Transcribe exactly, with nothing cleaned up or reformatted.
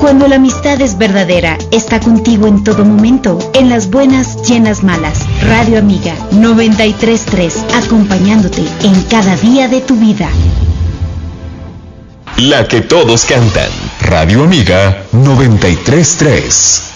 Cuando la amistad es verdadera, está contigo en todo momento, en las buenas y en las malas. Radio Amiga noventa y tres punto tres, acompañándote en cada día de tu vida. La que todos cantan. Radio Amiga noventa y tres punto tres.